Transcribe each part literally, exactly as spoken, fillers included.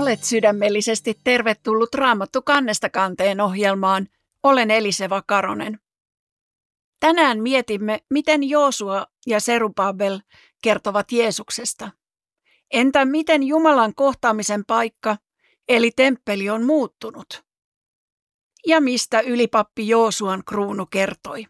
Olet sydämellisesti tervetullut Raamattu kannesta kanteen ohjelmaan. Olen Eliseva Karonen. Tänään mietimme, miten Joosua ja Serubabel kertovat Jeesuksesta. Entä miten Jumalan kohtaamisen paikka, eli temppeli, on muuttunut? Ja mistä ylipappi Joosuan kruunu kertoi?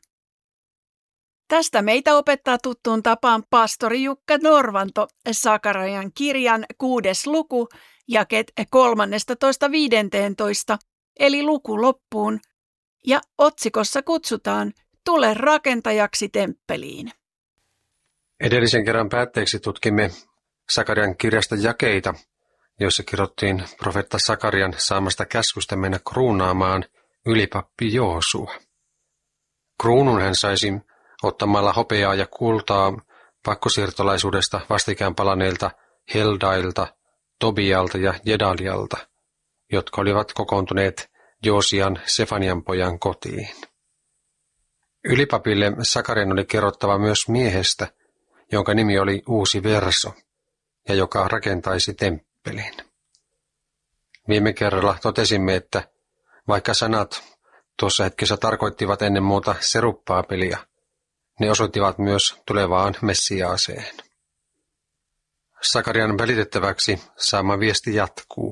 Tästä meitä opettaa tuttuun tapaan pastori Jukka Norvanto Sakarian kirjan kuudes luku, jakeet kolmannestatoista viidenteentoista, eli luku loppuun, ja otsikossa kutsutaan Tule rakentajaksi temppeliin. Edellisen kerran päätteeksi tutkimme Sakarian kirjasta jakeita, joissa kirjoittiin profeetta Sakarian saamasta käskystä mennä kruunaamaan ylipappi Joosua. Kruunun hän saisi ottamalla hopeaa ja kultaa pakkosiirtolaisuudesta vastikään palaneilta Heldailta, Tobialta ja Jedalialta, jotka olivat kokoontuneet Joosian Sefanian pojan kotiin. Ylipapille Sakarian oli kerrottava myös miehestä, jonka nimi oli Uusi Verso, ja joka rakentaisi temppelin. Viime kerralla totesimme, että vaikka sanat tuossa hetkessä tarkoittivat ennen muuta Serubbaabelia, ne osoittivat myös tulevaan Messiaaseen. Sakarian välitettäväksi saama viesti jatkuu.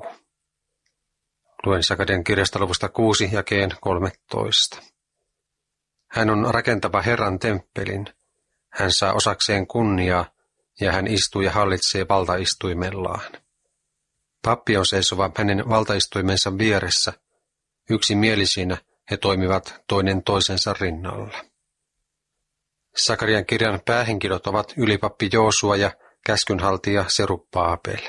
Luen Sakarian kirjasta luvusta kuusi jakeen kolmetoista. Hän on rakentava Herran temppelin. Hän saa osakseen kunniaa ja hän istuu ja hallitsee valtaistuimellaan. Pappi on seisova hänen valtaistuimensa vieressä. Yksimielisinä he toimivat toinen toisensa rinnalla. Sakarian kirjan päähenkilöt ovat ylipappi Joosua ja käskynhaltija Serubbabel.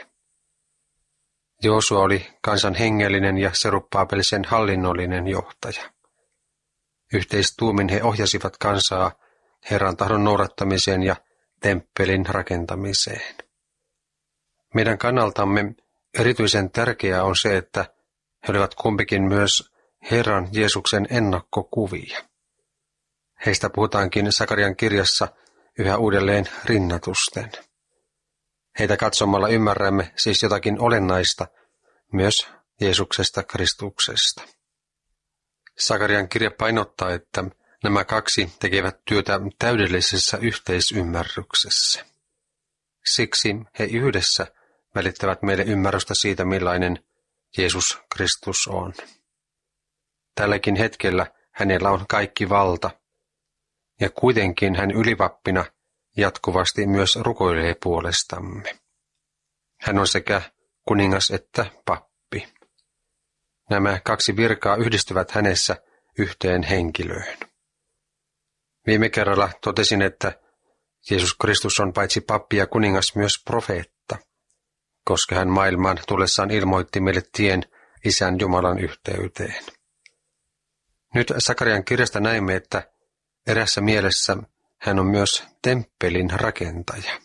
Joosua oli kansan hengellinen ja Serubbabel sen hallinnollinen johtaja. Yhteistuumin he ohjasivat kansaa Herran tahdon noudattamiseen ja temppelin rakentamiseen. Meidän kannaltamme erityisen tärkeää on se, että he olivat kumpikin myös Herran Jeesuksen ennakkokuvia. Heistä puhutaankin Sakarian kirjassa yhä uudelleen rinnatusten. Heitä katsomalla ymmärrämme siis jotakin olennaista myös Jeesuksesta Kristuksesta. Sakarian kirja painottaa, että nämä kaksi tekevät työtä täydellisessä yhteisymmärryksessä. Siksi he yhdessä välittävät meille ymmärrystä siitä, millainen Jeesus Kristus on. Tälläkin hetkellä hänellä on kaikki valta, ja kuitenkin hän ylipappina jatkuvasti myös rukoilee puolestamme. Hän on sekä kuningas että pappi. Nämä kaksi virkaa yhdistyvät hänessä yhteen henkilöön. Viime kerralla totesin, että Jeesus Kristus on paitsi pappi ja kuningas myös profeetta, koska hän maailmaan tullessaan ilmoitti meille tien Isän Jumalan yhteyteen. Nyt Sakarian kirjasta näemme, että erässä mielessä hän on myös temppelin rakentaja.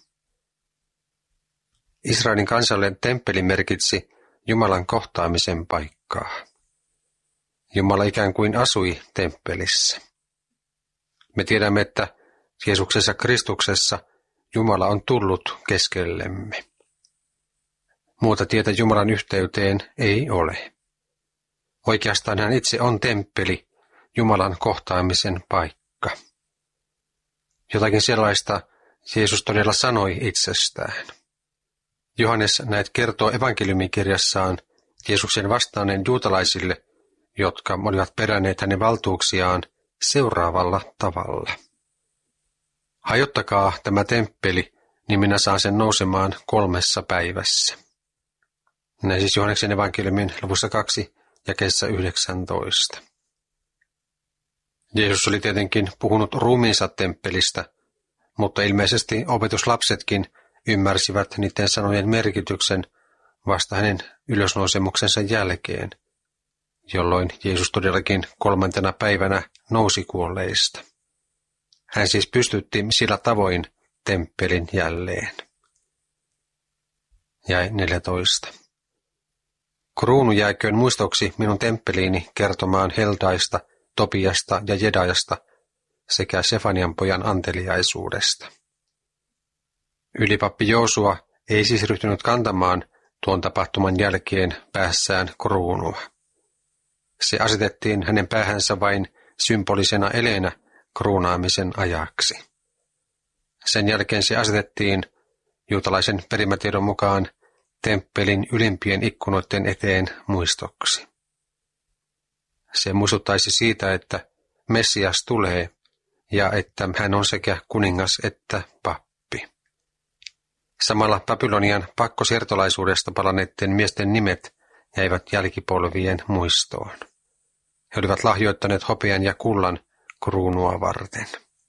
Israelin kansalle temppeli merkitsi Jumalan kohtaamisen paikkaa. Jumala ikään kuin asui temppelissä. Me tiedämme, että Jeesuksessa Kristuksessa Jumala on tullut keskellemme. Muuta tietä Jumalan yhteyteen ei ole. Oikeastaan hän itse on temppeli, Jumalan kohtaamisen paikka. Jotakin sellaista Jeesus todella sanoi itsestään. Johannes näet kertoo evankeliumikirjassaan Jeesuksen vastaaneen juutalaisille, jotka olivat peränneet hänen valtuuksiaan seuraavalla tavalla. Hajottakaa tämä temppeli, niin minä saan sen nousemaan kolmessa päivässä. Näin siis Johanneksen evankeliumin luvussa kaksi jakeessa yhdeksäntoista. Jeesus oli tietenkin puhunut ruumiinsa temppelistä, mutta ilmeisesti opetuslapsetkin ymmärsivät niiden sanojen merkityksen vasta hänen ylösnousemuksensa jälkeen, jolloin Jeesus todellakin kolmantena päivänä nousi kuolleista. Hän siis pystytti sillä tavoin temppelin jälleen. Jäi neljätoista. Kruunu jääköön muistoksi minun temppeliini kertomaan Heldaista, Tobiasta ja Jedajasta sekä Sefanian pojan anteliaisuudesta. Ylipappi Joosua ei siis ryhtynyt kantamaan tuon tapahtuman jälkeen päässään kruunua. Se asetettiin hänen päähänsä vain symbolisena eleenä kruunaamisen ajaksi. Sen jälkeen se asetettiin juutalaisen perimätiedon mukaan temppelin ylimpien ikkunoiden eteen muistoksi. Se muistuttaisi siitä, että Messias tulee ja että hän on sekä kuningas että pappi. Samalla Babylonian pakkosiirtolaisuudesta palanneiden miesten nimet jäivät jälkipolvien muistoon. He olivat lahjoittaneet hopean ja kullan kruunua varten.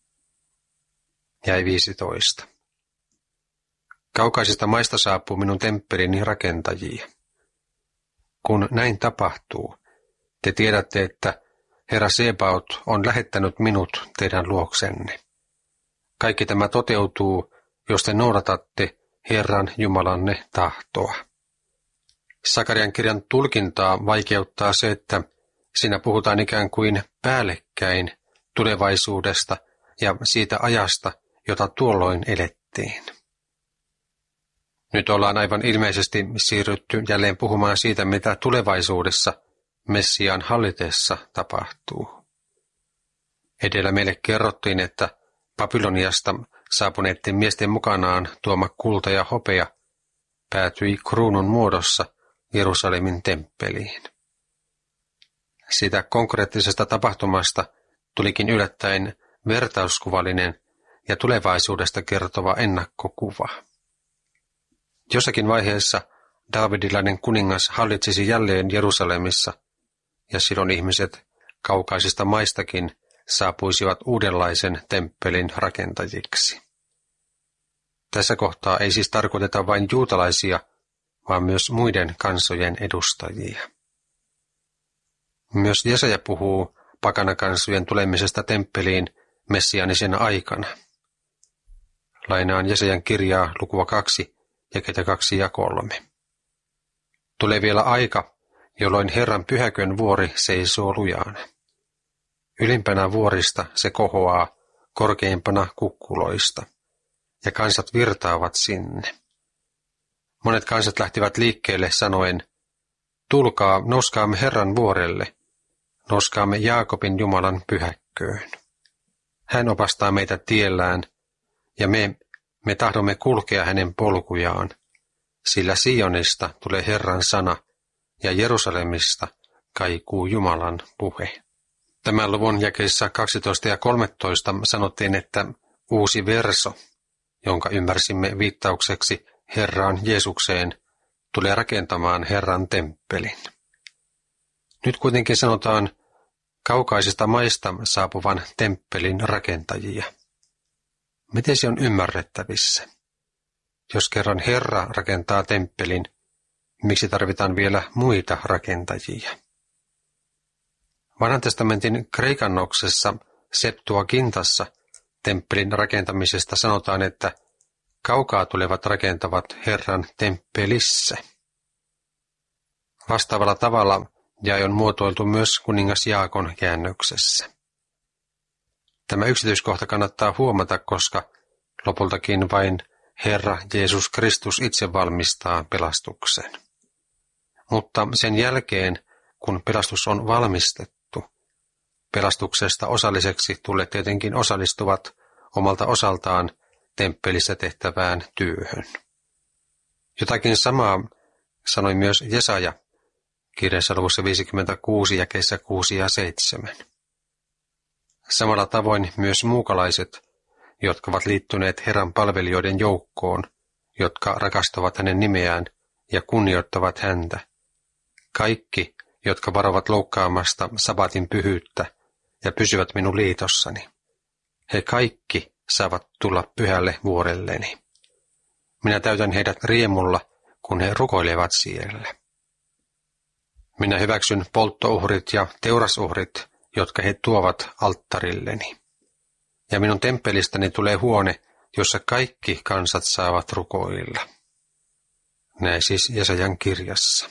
Jäi viisitoista. Kaukaisista maista saapuu minun temppelini rakentajia. Kun näin tapahtuu, te tiedätte, että Herra Sebaot on lähettänyt minut teidän luoksenne. Kaikki tämä toteutuu, jos te noudatatte Herran Jumalanne tahtoa. Sakarian kirjan tulkintaa vaikeuttaa se, että siinä puhutaan ikään kuin päällekkäin tulevaisuudesta ja siitä ajasta, jota tuolloin elettiin. Nyt ollaan aivan ilmeisesti siirrytty jälleen puhumaan siitä, mitä tulevaisuudessa Messiaan hallitessa tapahtuu. Edellä meille kerrottiin, että Babyloniasta saapuneiden miesten mukanaan tuoma kulta ja hopea päätyi kruunun muodossa Jerusalemin temppeliin. Siitä konkreettisesta tapahtumasta tulikin yllättäen vertauskuvallinen ja tulevaisuudesta kertova ennakkokuva. Jossakin vaiheessa Daavidilainen kuningas hallitsisi jälleen Jerusalemissa, ja silloin ihmiset kaukaisista maistakin saapuisivat uudenlaisen temppelin rakentajiksi. Tässä kohtaa ei siis tarkoiteta vain juutalaisia, vaan myös muiden kansojen edustajia. Myös Jesaja puhuu pakanakansojen tulemisesta temppeliin messiaanisena aikana. Lainaan Jesajan kirjaa lukua kaksi, jakeita kaksi ja kolme. Tulee vielä aika, jolloin Herran pyhäkön vuori seisoo lujaana. Ylimpänä vuorista se kohoaa korkeimpana kukkuloista, ja kansat virtaavat sinne. Monet kansat lähtivät liikkeelle sanoen, tulkaa, noskaamme Herran vuorelle, noskaamme Jaakobin Jumalan pyhäkköön. Hän opastaa meitä tiellään, ja me, me tahdomme kulkea hänen polkujaan, sillä Sionista tulee Herran sana, ja Jerusalemista kaikuu Jumalan puhe. Tämän luvun jakeissa kaksitoista ja kolmetoista sanottiin, että uusi verso, jonka ymmärsimme viittaukseksi Herraan Jeesukseen, tulee rakentamaan Herran temppelin. Nyt kuitenkin sanotaan kaukaisista maista saapuvan temppelin rakentajia. Miten se on ymmärrettävissä? Jos kerran Herra rakentaa temppelin, miksi tarvitaan vielä muita rakentajia? Vanhan testamentin kreikannoksessa Septuagintassa temppelin rakentamisesta sanotaan, että kaukaa tulevat rakentavat Herran temppelissä. Vastaavalla tavalla jae on muotoiltu myös kuningas Jaakon käännöksessä. Tämä yksityiskohta kannattaa huomata, koska lopultakin vain Herra Jeesus Kristus itse valmistaa pelastuksen. Mutta sen jälkeen, kun pelastus on valmistettu, pelastuksesta osalliseksi tulleet tietenkin osallistuvat omalta osaltaan temppelissä tehtävään työhön. Jotakin samaa sanoi myös Jesaja kirjassa luvussa viisikymmentäkuusi jakeissa kuusi ja seitsemän. Samalla tavoin myös muukalaiset, jotka ovat liittyneet Herran palvelijoiden joukkoon, jotka rakastavat hänen nimeään ja kunnioittavat häntä. Kaikki, jotka varovat loukkaamasta sabatin pyhyyttä ja pysyvät minun liitossani. He kaikki saavat tulla pyhälle vuorelleni. Minä täytän heidät riemulla, kun he rukoilevat siellä. Minä hyväksyn polttouhrit ja teurasuhrit, jotka he tuovat alttarilleni. Ja minun temppelistäni tulee huone, jossa kaikki kansat saavat rukoilla. Näin siis Jesajan kirjassa.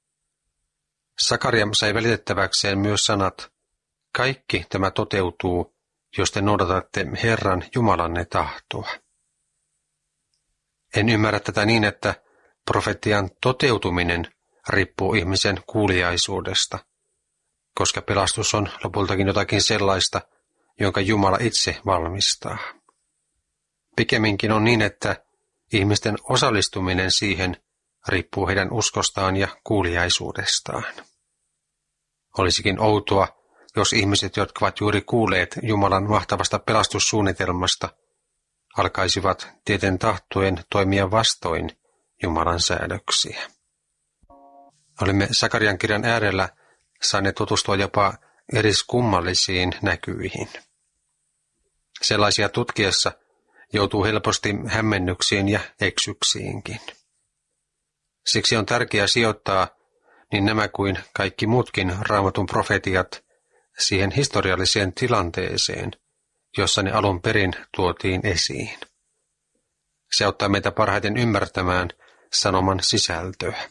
Sakaria sai välitettäväkseen myös sanat, kaikki tämä toteutuu, jos te noudatatte Herran Jumalanne tahtoa. En ymmärrä tätä niin, että profetian toteutuminen riippuu ihmisen kuuliaisuudesta, koska pelastus on lopultakin jotakin sellaista, jonka Jumala itse valmistaa. Pikemminkin on niin, että ihmisten osallistuminen siihen riippuu heidän uskostaan ja kuuliaisuudestaan. Olisikin outoa, jos ihmiset, jotka ovat juuri kuulleet Jumalan mahtavasta pelastussuunnitelmasta, alkaisivat tieten tahtoen toimia vastoin Jumalan säädöksiä. Olemme Sakarian kirjan äärellä saaneet tutustua jopa eriskummallisiin näkyihin. Sellaisia tutkiessa joutuu helposti hämmennyksiin ja eksyksiinkin. Siksi on tärkeää sijoittaa niin nämä kuin kaikki muutkin Raamatun profetiat siihen historialliseen tilanteeseen, jossa ne alun perin tuotiin esiin. Se auttaa meitä parhaiten ymmärtämään sanoman sisältöä.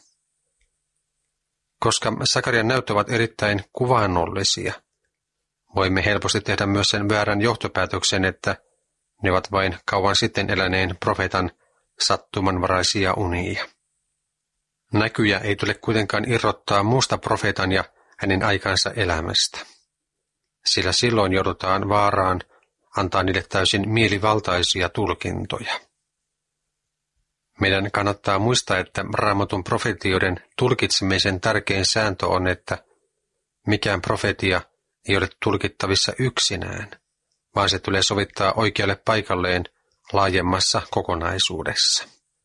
Koska Sakarian näytöt ovat erittäin kuvaannollisia, voimme helposti tehdä myös sen väärän johtopäätöksen, että ne ovat vain kauan sitten eläneen profeetan sattumanvaraisia unia. Näkyjä ei tule kuitenkaan irrottaa muusta profeetan ja hänen aikansa elämästä, sillä silloin joudutaan vaaraan antaa niille täysin mielivaltaisia tulkintoja. Meidän kannattaa muistaa, että Raamatun profetioiden tulkitsemisen tärkein sääntö on, että mikään profetia ei ole tulkittavissa yksinään, vaan se tulee sovittaa oikealle paikalleen laajemmassa kokonaisuudessa.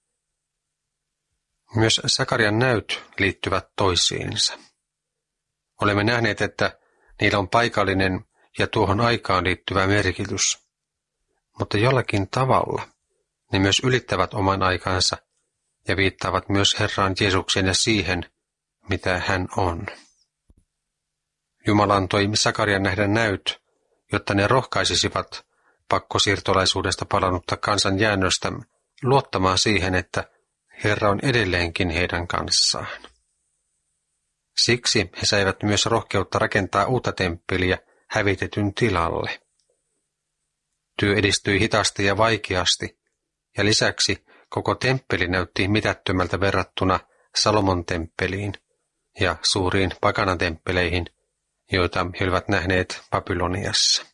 Myös Sakarian näyt liittyvät toisiinsa. Olemme nähneet, että niillä on paikallinen ja tuohon aikaan liittyvä merkitys, mutta jollakin tavalla ne myös ylittävät oman aikansa ja viittaavat myös Herran Jeesuksen ja siihen, mitä hän on. Jumala antoi Sakarian nähdä näyt, jotta ne rohkaisisivat pakkosiirtolaisuudesta palannutta kansan jäännöstä luottamaan siihen, että Herra on edelleenkin heidän kanssaan. Siksi he saivat myös rohkeutta rakentaa uutta temppeliä hävitetyn tilalle. Työ edistyi hitaasti ja vaikeasti, ja lisäksi koko temppeli näytti mitättömältä verrattuna Salomon temppeliin ja suuriin pakanatemppeleihin, joita he olivat nähneet Babyloniassa.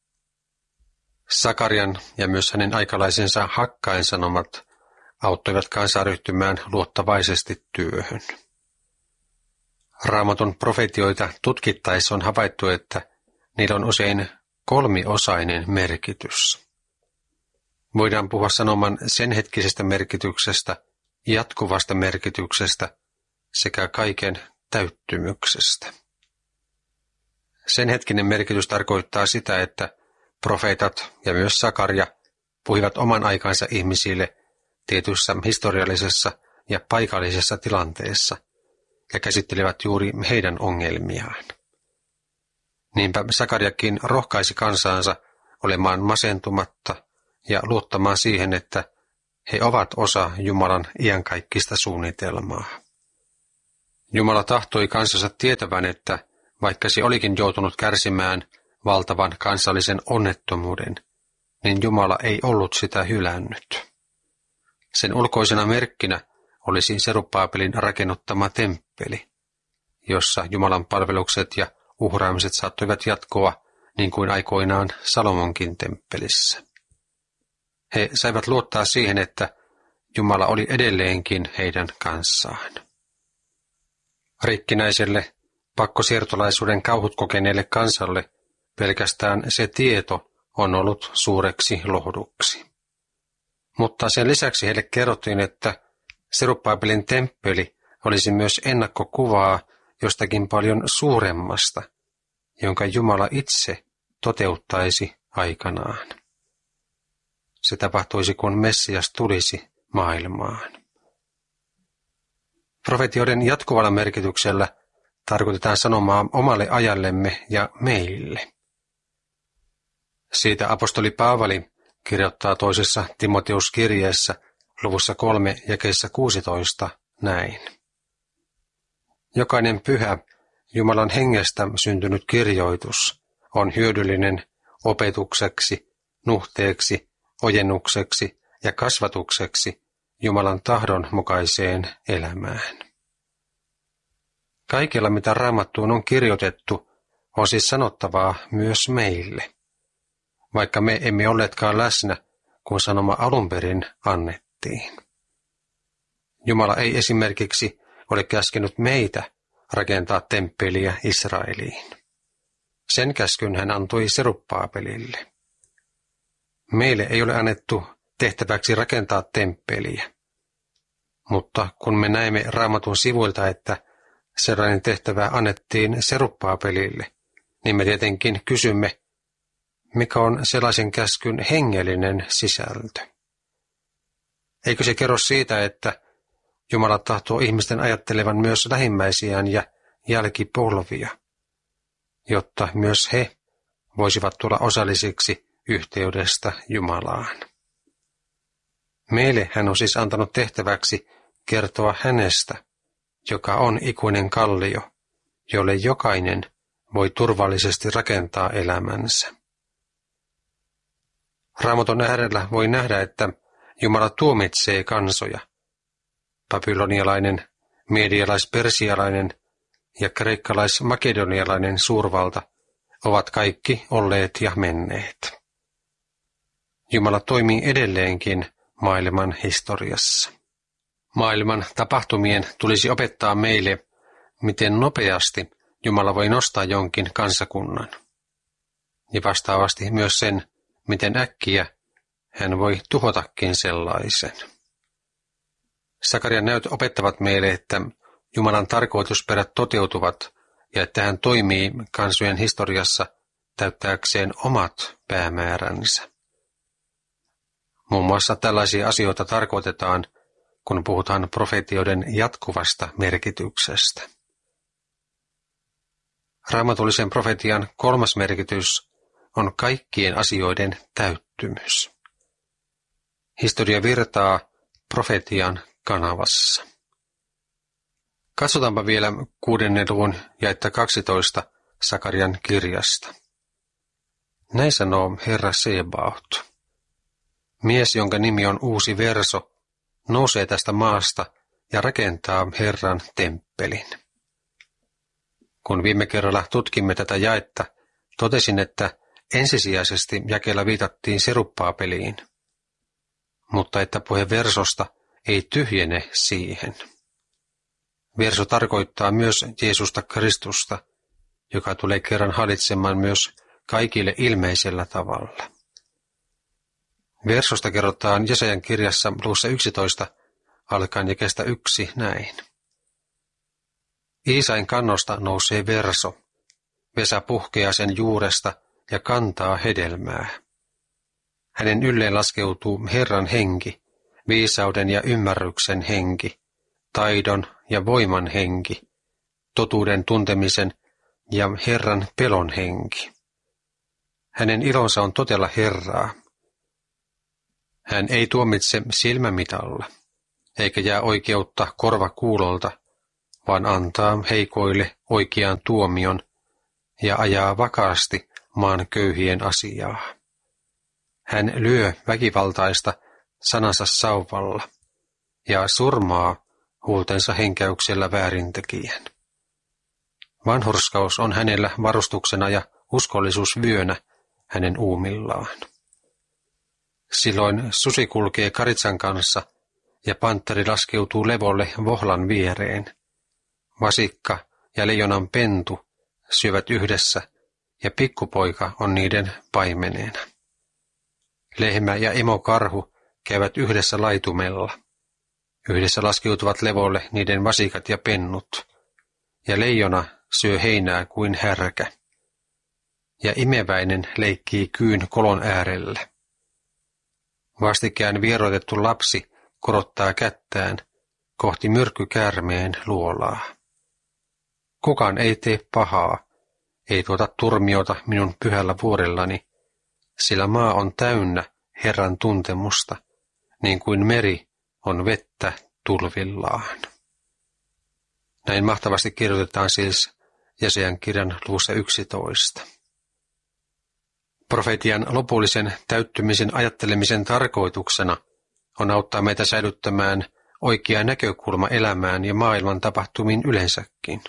Sakarian ja myös hänen aikalaisensa Hakkain sanomat auttoivat kansaa ryhtymään luottavaisesti työhön. Raamatun profetioita tutkittaessa on havaittu, että niillä on usein kolmiosainen merkitys. Voidaan puhua sanoman sen hetkisestä merkityksestä, jatkuvasta merkityksestä sekä kaiken täyttymyksestä. Sen hetkinen merkitys tarkoittaa sitä, että profeetat ja myös Sakaria puhuivat oman aikansa ihmisille tietyssä historiallisessa ja paikallisessa tilanteessa ja käsittelevät juuri heidän ongelmiaan. Niinpä Sakariakin rohkaisi kansaansa olemaan masentumatta ja luottamaan siihen, että he ovat osa Jumalan iankaikkista suunnitelmaa. Jumala tahtoi kansansa tietävän, että vaikka se olikin joutunut kärsimään valtavan kansallisen onnettomuuden, niin Jumala ei ollut sitä hylännyt. Sen ulkoisena merkkinä olisi Serubbabelin rakennuttama temppeli, jossa Jumalan palvelukset ja uhraamiset saattoivat jatkoa niin kuin aikoinaan Salomonkin temppelissä. He saivat luottaa siihen, että Jumala oli edelleenkin heidän kanssaan. Rikkinäiselle, pakkosiirtolaisuuden kauhut kokeneelle kansalle pelkästään se tieto on ollut suureksi lohduksi. Mutta sen lisäksi heille kerrottiin, että Serubbabelin temppeli olisi myös ennakkokuvaa jostakin paljon suuremmasta, jonka Jumala itse toteuttaisi aikanaan. Se tapahtuisi, kun Messias tulisi maailmaan. Profetioiden jatkuvalla merkityksellä tarkoitetaan sanomaa omalle ajallemme ja meille. Siitä apostoli Paavali kirjoittaa toisessa Timoteus-kirjeessä luvussa kolme jakeessa kuusitoista näin. Jokainen pyhä Jumalan hengestä syntynyt kirjoitus on hyödyllinen opetukseksi, nuhteeksi, ojennukseksi ja kasvatukseksi Jumalan tahdon mukaiseen elämään. Kaikella, mitä Raamattuun on kirjoitettu, on siis sanottavaa myös meille, vaikka me emme olleetkaan läsnä, kun sanoma alun perin annettiin. Jumala ei esimerkiksi ole käskenyt meitä rakentaa temppeliä Israeliin. Sen käskyn hän antoi Serubbaabelille. Meille ei ole annettu tehtäväksi rakentaa temppeliä, mutta kun me näemme Raamatun sivuilta, että sellainen tehtävä annettiin Serubbaabelille, niin me tietenkin kysymme, mikä on sellaisen käskyn hengellinen sisältö. Eikö se kerro siitä, että Jumala tahtoo ihmisten ajattelevan myös lähimmäisiään ja jälkipolvia, jotta myös he voisivat tulla osallisiksi yhteydestä Jumalaan. Meille hän on siis antanut tehtäväksi kertoa hänestä, joka on ikuinen kallio, jolle jokainen voi turvallisesti rakentaa elämänsä. Raamatun äärellä voi nähdä, että Jumala tuomitsee kansoja. Babylonialainen, medialais-persialainen ja kreikkalais-makedonialainen suurvalta ovat kaikki olleet ja menneet. Jumala toimii edelleenkin maailman historiassa. Maailman tapahtumien tulisi opettaa meille, miten nopeasti Jumala voi nostaa jonkin kansakunnan. Ja vastaavasti myös sen, miten äkkiä hän voi tuhotakin sellaisen. Sakarian näyt opettavat meille, että Jumalan tarkoitusperät toteutuvat ja että hän toimii kansojen historiassa täyttääkseen omat päämääränsä. Muun muassa tällaisia asioita tarkoitetaan, kun puhutaan profetioiden jatkuvasta merkityksestä. Raamatullisen profetian kolmas merkitys on kaikkien asioiden täyttymys. Historia virtaa profetian kanavassa. Katsotaanpa vielä kuudennen luvun jaetta kaksitoista Sakarian kirjasta. Näin sanoo Herra Sebaot. Mies, jonka nimi on Uusi Verso, nousee tästä maasta ja rakentaa Herran temppelin. Kun viime kerralla tutkimme tätä jaetta, totesin, että ensisijaisesti jakeella viitattiin Serubbaabeliin, mutta että puhe versosta ei tyhjene siihen. Verso tarkoittaa myös Jeesusta Kristusta, joka tulee kerran hallitsemaan myös kaikille ilmeisellä tavalla. Versosta kerrotaan Jesajan kirjassa luvussa yksitoista alkaen jakeesta yksi näin. Iisain kannosta nousee verso. Vesa puhkeaa sen juuresta ja kantaa hedelmää. Hänen ylleen laskeutuu Herran henki, viisauden ja ymmärryksen henki, taidon ja voiman henki, totuuden tuntemisen ja Herran pelon henki. Hänen ilonsa on totella Herraa. Hän ei tuomitse silmämitalla, eikä jää oikeutta korvakuulolta, vaan antaa heikoille oikean tuomion ja ajaa vakaasti maan köyhien asiaa. Hän lyö väkivaltaista sanansa sauvalla ja surmaa huultensa henkäyksellä väärintekijän. Vanhurskaus on hänellä varustuksena ja uskollisuus vyönä hänen uumillaan. Silloin susi kulkee karitsan kanssa ja pantteri laskeutuu levolle vohlan viereen. Vasikka ja leijonan pentu syövät yhdessä ja pikkupoika on niiden paimeneena. Lehmä ja emokarhu käyvät yhdessä laitumella. Yhdessä laskeutuvat levolle niiden vasikat ja pennut, ja leijona syö heinää kuin härkä. Ja imeväinen leikkii kyyn kolon äärellä. Vastikään vieroitettu lapsi korottaa kättään kohti myrkkykäärmeen luolaa. Kukaan ei tee pahaa, ei tuota turmiota minun pyhällä vuorellani, sillä maa on täynnä Herran tuntemusta, niin kuin meri on vettä tulvillaan. Näin mahtavasti kirjoitetaan siis Jesajan kirjan luvussa yksitoista. Profetian lopullisen täyttymisen ajattelemisen tarkoituksena on auttaa meitä säilyttämään oikea näkökulma elämään ja maailman tapahtumiin yleensäkin.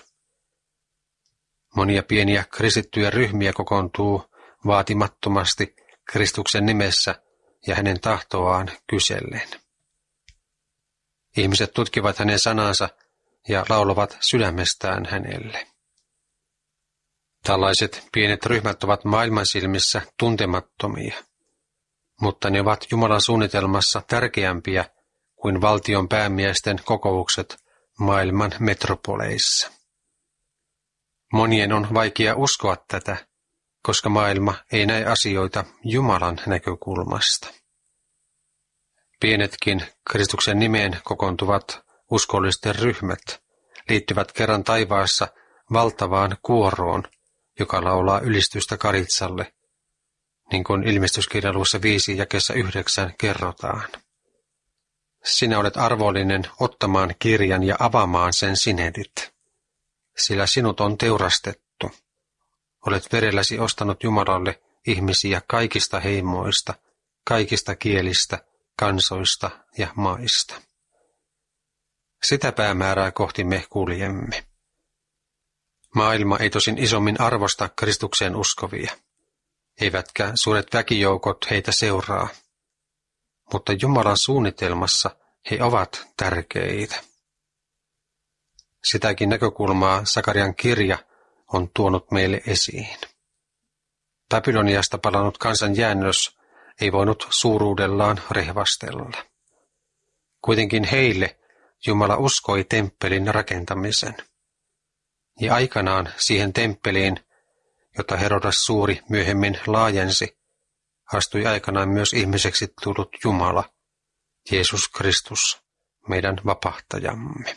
Monia pieniä kristittyjä ryhmiä kokoontuu vaatimattomasti Kristuksen nimessä ja hänen tahtoaan kysellen. Ihmiset tutkivat hänen sanansa ja laulavat sydämestään hänelle. Tällaiset pienet ryhmät ovat maailman silmissä tuntemattomia, mutta ne ovat Jumalan suunnitelmassa tärkeämpiä kuin valtion päämiesten kokoukset maailman metropoleissa. Monien on vaikea uskoa tätä, koska maailma ei näe asioita Jumalan näkökulmasta. Pienetkin Kristuksen nimeen kokoontuvat uskollisten ryhmät liittyvät kerran taivaassa valtavaan kuoroon, joka laulaa ylistystä Karitsalle, niin kuin ilmestyskirjan luvussa viisi jakeessa yhdeksän kerrotaan. Sinä olet arvollinen ottamaan kirjan ja avaamaan sen sinetit, sillä sinut on teurastettu. Olet verelläsi ostanut Jumalalle ihmisiä kaikista heimoista, kaikista kielistä, kansoista ja maista. Sitä päämäärää kohti me kuljemme. Maailma ei tosin isommin arvosta Kristukseen uskovia, eivätkä suuret väkijoukot heitä seuraa, mutta Jumalan suunnitelmassa he ovat tärkeitä. Sitäkin näkökulmaa Sakarian kirja on tuonut meille esiin. Babyloniasta palannut kansan jäännös ei voinut suuruudellaan rehvastella. Kuitenkin heille Jumala uskoi temppelin rakentamisen. Ja aikanaan siihen temppeliin, jota Herodas Suuri myöhemmin laajensi, astui aikanaan myös ihmiseksi tullut Jumala, Jeesus Kristus, meidän vapahtajamme.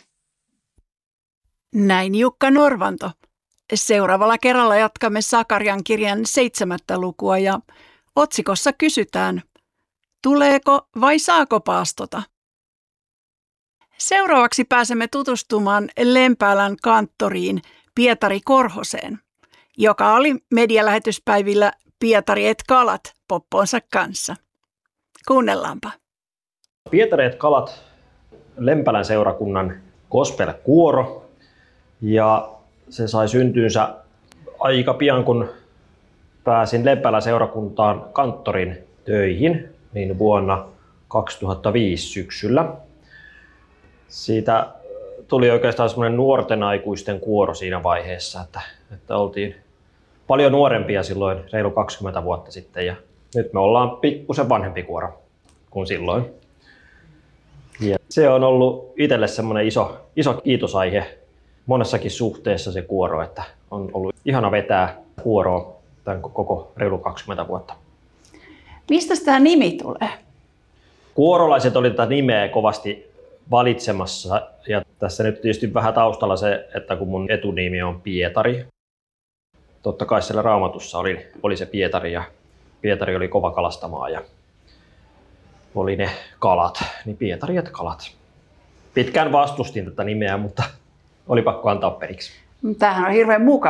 Näin Jukka Norvanto. Seuraavalla kerralla jatkamme Sakarian kirjan seitsemättä lukua ja otsikossa kysytään, tuleeko vai saako paastota? Seuraavaksi pääsemme tutustumaan Lempäälän kanttoriin Pietari Korhoseen, joka oli medialähetyspäivillä Pietari et kalat popponsa kanssa. Kuunnellaanpa. Pietari et kalat, Lempälän seurakunnan gospel-kuoro, ja se sai syntyynsä aika pian, kun pääsin Lempälän seurakuntaan kanttorin töihin, niin vuonna kaksituhattaviisi syksyllä. Siitä tuli oikeastaan semmoinen nuorten aikuisten kuoro siinä vaiheessa, että, että oltiin paljon nuorempia silloin reilu kaksikymmentä vuotta sitten, ja nyt me ollaan pikkusen vanhempi kuoro kuin silloin. Ja se on ollut itselle semmoinen iso, iso kiitosaihe monessakin suhteessa se kuoro, että on ollut ihana vetää kuoroa tämän koko reilu kaksikymmentä vuotta. Mistä tämä nimi tulee? Kuorolaiset oli tätä nimeä kovasti valitsemassa, ja tässä nyt tietysti vähän taustalla se, että kun mun etunimi on Pietari. Totta kai siellä Raamatussa oli, oli se Pietari, ja Pietari oli kova kalastamaan ja oli ne kalat, niin Pietari et kalat. Pitkään vastustin tätä nimeä, mutta oli pakko antaa periksi. Tämähän on hirveän mukava.